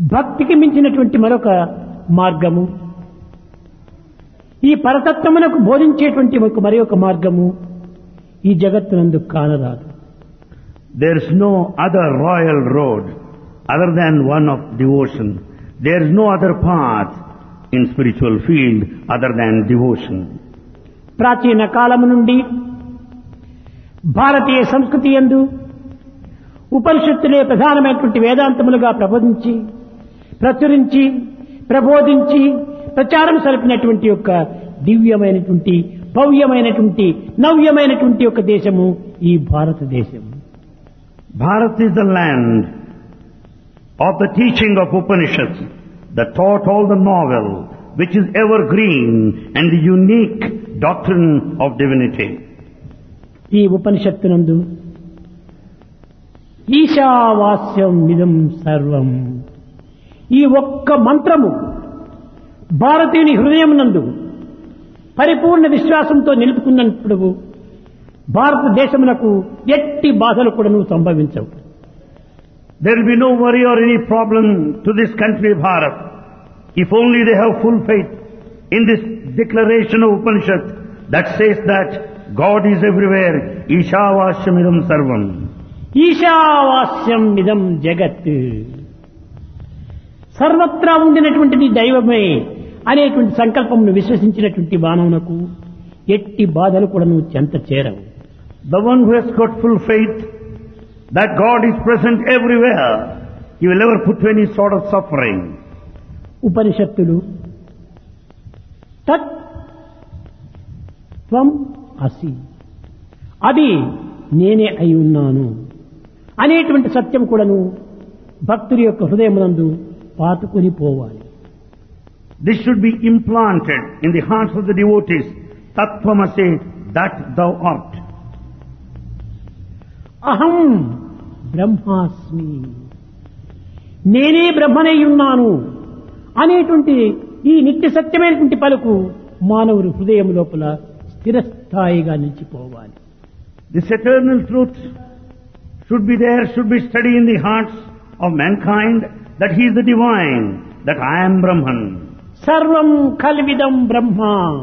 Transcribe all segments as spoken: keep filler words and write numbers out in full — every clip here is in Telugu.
భక్తికి మించినటువంటి మరొక మార్గము, ఈ పరతత్వమునకు బోధించేటువంటి ఒక మరి ఒక మార్గము ఈ జగత్తునందు కానరాదు. There is no other royal road other than one of devotion. There is no other path in spiritual field other than devotion. ప్రాచీన కాలము నుండి భారతీయ సంస్కృతి యందు ఉపనిషత్తులే ప్రధానమైనటువంటి వేదాంతములుగా ప్రబోధించి ప్రచురించి ప్రబోధించి ప్రచారం సరిపినటువంటి యొక్క దివ్యమైనటువంటి భవ్యమైనటువంటి నవ్యమైనటువంటి యొక్క దేశము ఈ భారతదేశం. Bharat is the land of the teaching of Upanishads that taught all the novel, which is evergreen and the unique doctrine of divinity. ఈ ఉపనిషత్తునందు ఈశావాస్యం ఇదం సర్వం, ఈ ఒక్క మంత్రము భారతీయుని హృదయమునందు పరిపూర్ణ విశ్వాసంతో నిలుపుకున్నప్పుడు భారతదేశమునకు ఎట్టి బాధలు కూడాను సంభవించవు. There will be no worry or any problem to this country Bharat if only they have full faith in this declaration of Upanishad that says that God is everywhere. Ishavashyamidam sarvam. ఈశావాస్యం ఇదం జగత్, సర్వత్రా ఉండినటువంటిది దైవమే అనేటువంటి సంకల్పమును విశ్వసించినటువంటి మానవునకు ఎట్టి బాధలు కూడాను చెంత చేరవు. The one who has got full faith that God is present everywhere, he will never put to any sort of suffering. ఉపనిషత్తులు తత్ త్వం అసి, అది నేనే అయి ఉన్నాను అనేటువంటి సత్యం కూడాను భక్తుడి యొక్క హృదయమునందు పాతుకొని పోవాలి. This should be implanted in the hearts of the devotees. Tattvamasi, that thou art. అహం బ్రహ్మాస్మి, నేనే బ్రహ్మనై ఉన్నాను అనేటువంటి ఈ నిత్య సత్యమైనటువంటి పలుకు మానవుని హృదయం లోపల స్థిరస్థాయిగా నిలిచిపోవాలి. This eternal truth should be there, should be studied in the hearts of mankind, that he is the divine, that I am Brahman. సర్వం కల్విదం బ్రహ్మ,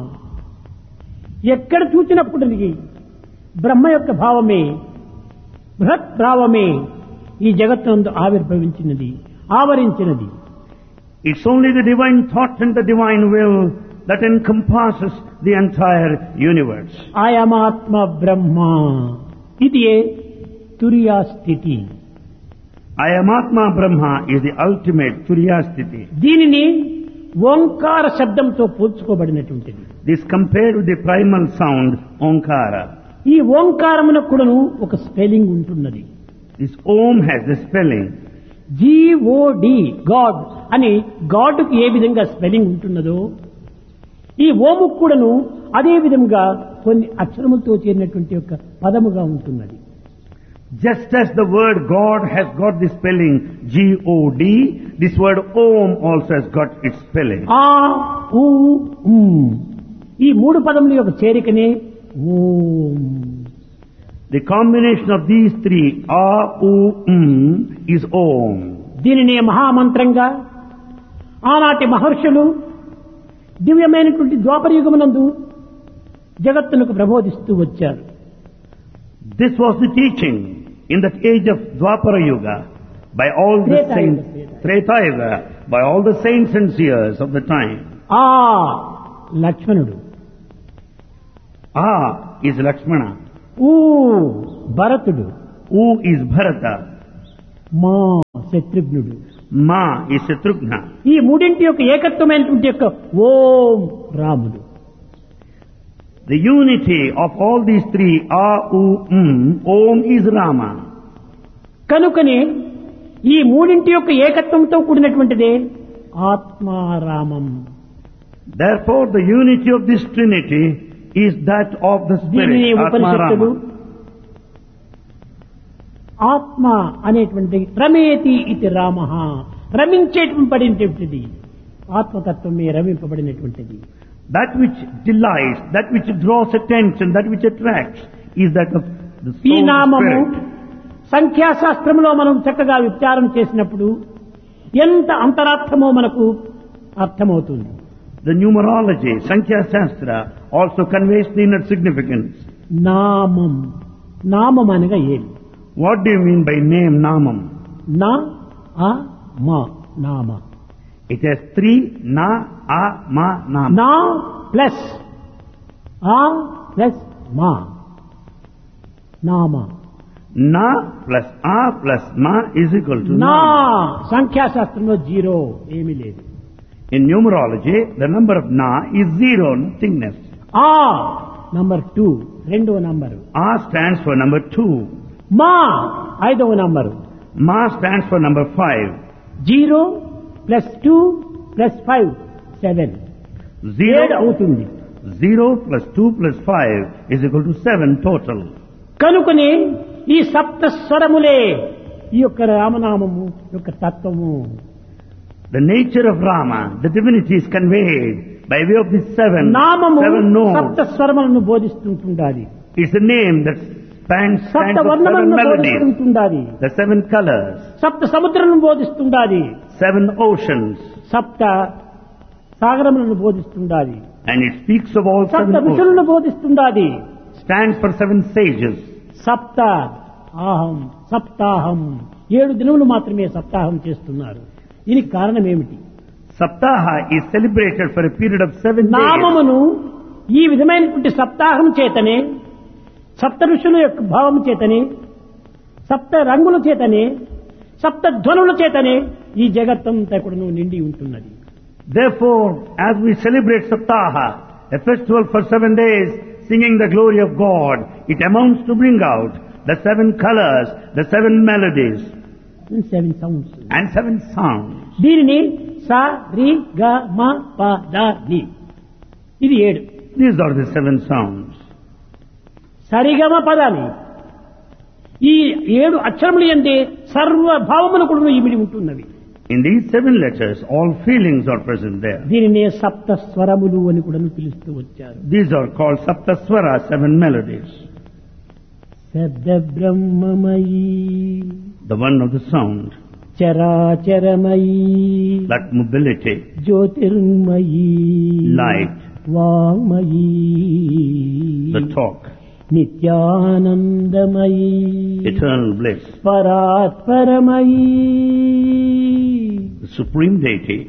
ఎక్కడ చూసినప్పటికీ బ్రహ్మ యొక్క భావమే బృహత్ భావమే ఈ జగత్తునందు ఆవిర్భవించినది, ఆవరించినది. It's only the divine thought and the divine will that encompasses the entire universe. ఆయమాత్మ బ్రహ్మ, ఇది తురియా స్థితి. I am Atma Brahma is the ultimate Turiya Sthiti. దీనిని ఓంకార శబ్దంతో పోల్చుకోబడినటువంటిది. This compared with the primal sound Omkara. ఈ ఓంకారమునకు కూడాను ఒక స్పెల్లింగ్ ఉంటున్నది. This Om has the spelling. GOD God అని గాడ్ కు ఏ విధంగా స్పెల్లింగ్ ఉంటున్నదో ఈ ఓము కూడాను అదే విధంగా కొన్ని అక్షరములతో చేరినటువంటి ఒక పదముగా ఉంటున్నది. Just as the word God has got the spelling G O D, this word Om also has got its spelling. ఆ ఊ ఉమ్, ఈ మూడు పదముల యొక్క చేరికనే ఓం. The combination of these three, A, U, Um, is Om. దీనినే మహామంత్రంగా ఆనాటి మహర్షులు దివ్యమైనటువంటి ద్వాపరయుగమునందు జగత్తునకు ప్రబోధిస్తూ వచ్చారు. This was the teaching in that age of Dwapara Yuga by all the Treta saints, Yuga, Treta Yuga, by all the saints and seers of the time. ఆ లక్ష్మణుడు, A is Lakshmana, ఊ భరతుడు, U is Bharata, మా శత్రుఘ్నుడు. Ma is Shatrughna. ఈ మూడింటి యొక్క ఏకత్వమైనటువంటి యొక్క ఓం రాముడు. The unity of all these three, A, U, Um, Om is Rama. కనుకనే ఈ మూడింటి యొక్క ఏకత్వంతో కూడినటువంటిదే ఆత్మారామం. Therefore the unity of this Trinity is that of the దీనిని Spirit, ఉపనిషత్తులు Atma Rama. ఆత్మ అనేటువంటి రమేతి ఇది Rama, రమించేటటువంటిది ఆత్మతత్వమే రమింపబడినటువంటిది. That which delights, that which draws attention, that which attracts is that of the ఈ soul నామము spirit. సంఖ్యాశాస్త్రంలో మనం చక్కగా విచారం చేసినప్పుడు ఎంత అంతరార్థమో మనకు అర్థమవుతుంది. The numerology, Sankhya Shastra, also conveys the inner significance. నామం, నామం అనగా ఏమి? What do you mean by name, Namam? నా ఆ మా నామ. It has three Na, A, Ma, Nama. నా ప్లస్ ఆ ప్లస్ మా నామ. Na plus A plus Ma is equal to నా Nama. సంఖ్యాశాస్త్రంలో జీరో ఏమీ లేదు. In numerology, the number of Na is zero, nothingness. ఆ నంబర్ టూ రెండవ number. A stands for number two. మా ఐదవ number. Ma stands for number five. Zero plus two plus five seven ఏడు Zero, అవుతుంది. zero plus two plus five is equal to seven total. కనుకనే ఈ సప్త స్వరములే ఈ యొక్క రామనామము యొక్క తత్వము. The nature of Rama, the divinity is conveyed by way of these seven, నామము seven సప్త notes. స్వరములను బోధిస్తుంటుండాలి. It's a name that spans, సప్త stands for seven వర్ణములను melodies, బోధిస్తుండాలి. the seven colors, సప్త సముద్రములను బోధిస్తుండాలి. seven oceans, సప్త సాగరములను బోధిస్తుండాలి. and it speaks of all సప్త seven ఋషులను oceans. బోధిస్తుండాలి. Stands for seven sages. సప్త ఆహం సప్తాహం ఏడు దినములు మాత్రమే సప్తాహం చేస్తున్నారు. దీనికి కారణం ఏమిటి? Saptaha is celebrated for a period of seven days. నామమును ఈ విధమైనటువంటి సప్తాహం చేతనే, సప్త ఋషుల యొక్క భావం చేతనే, సప్త రంగుల చేతనే, సప్త ధ్వనుల చేతనే ఈ జగత్తంతా కూడా నిండి ఉంటున్నది. Therefore, as we celebrate Saptaha, a festival for seven days, singing the glory of God, it amounts to bring out the seven colors, the seven melodies, seven sounds. and seven sounds. దీనిని సా రి గ మ ప ద ని ఇది ఏడు. These are the seven sounds. సరిగమ పదాని ఈ ఏడు అక్షరములు ఎందే సర్వ భావములు కూడా ఇమిడి ఉంటున్నవి. In these seven letters, all feelings are present there. దీనినే సప్త స్వరములు అని కూడా పిలుస్తూ వచ్చారు. These are called Saptaswara, seven melodies. శబ్ద బ్రహ్మమయీ The one of the sound, చరాచరమయీ that mobility, Jyothirmayi light, వామయీ the talk, నిత్యానందమయీ eternal bliss, పరాత్పరమయీ the supreme deity,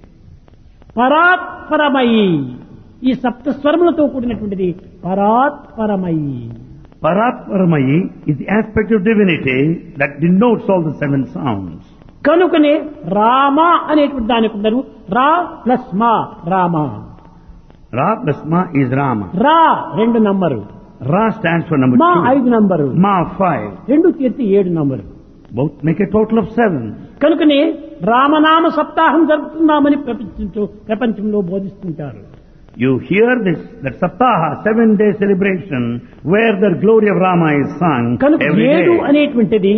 పరాత్పరమయీ ఈ సప్త స్వరములతో కూడినటువంటిది పరాత్పరమయీ. Paratparamayi is the aspect of divinity that denotes all the seven sounds. కనుకనే రామ అనేటువంటి దానికి ఉన్నారు రా ప్లస్ మా Rama. Ra plus Ma is Rama. రా రెండు number, Ra stands for number మా two. ఐదు నంబరు, Ma five. రెండు తీర్చి ఏడు number. Both make a total of seven. కనుకనే రామనామ సప్తాహం జరుపుతున్నామని ప్రపంచంలో ప్రపంచంలో బోధిస్తుంటారు. You hear this, that Saptaha, seven day celebration, where the glory of Rama is sung కనుక every ఏడు day. అనేటువంటిది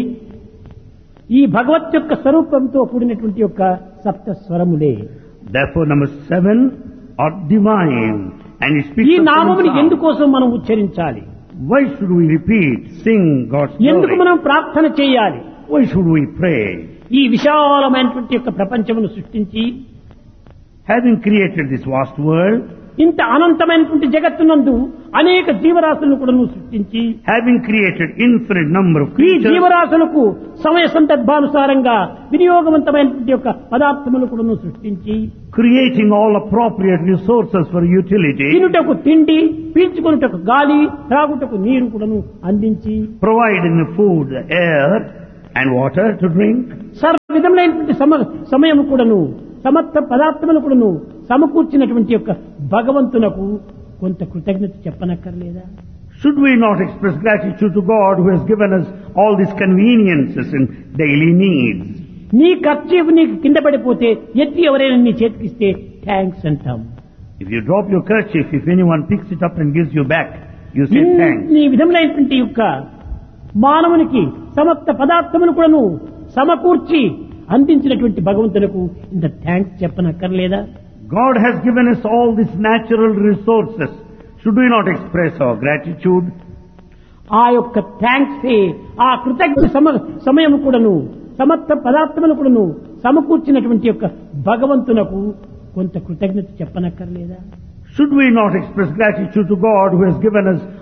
ఈ భగవత్ యొక్క స్వరూపంతో కూడినటువంటి యొక్క సప్త స్వరములే. Therefore number seven are divine, and it speaks ఈ of seven నామముని sounds. ఎందుకోసం మనం ఉచ్చరించాలి? Why should we repeat, sing God's ఎందుకు glory? మనం ప్రార్థన చేయాలి? Why should we pray? ఈ విశాలమైనటువంటి యొక్క ప్రపంచమును సృష్టించి Having created this vast world, ఇంత అనంతమైనటువంటి జగత్తునందు అనేక జీవరాశులను కూడా సృష్టించి having created infinite number of ఈ creatures, జీవరాశులకు సమయ సందర్భానుసారంగా వినియోగవంతమైనటువంటి యొక్క పదార్థములు కూడా సృష్టించి creating all appropriate resources for utility, తినుటకు తిండి, పీల్చుకున్నటకు గాలి, త్రాగుటకు నీరు కూడాను అందించి providing the food, air and water to drink, సర్వ విధములైనటువంటి సమ సమయం కూడాను సమర్థ పదార్థములు కూడాను సమకూర్చినటువంటి యొక్క భగవంతునకు కొంత కృతజ్ఞత చెప్పనక్కర్లేదా? should we not express gratitude to God who has given us all these conveniences and daily needs? నీ ఖర్చు నీకు కింద పడిపోతే ఎత్తి ఎవరైనా నీ చేతికిస్తే థ్యాంక్స్ అంటాం. If you drop your kerchief, if anyone picks it up and gives you back, you say thanks. ఈ విధములైనటువంటి యొక్క మానవునికి సమస్త పదార్థములు కూడాను సమకూర్చి అందించినటువంటి భగవంతులకు ఇంత thanks చెప్పనక్కర్లేదా? God has given us all these natural resources. Should we not express our gratitude? ఆ యొక్క థ్యాంక్స్ ఆ కృతజ్ఞ సమ సమయం కూడాను సమస్త పదార్థములు కూడాను సమకూర్చినటువంటి యొక్క భగవంతునకు కొంత కృతజ్ఞత చెప్పనక్కర్లేదా? Should we not express gratitude to God who has given us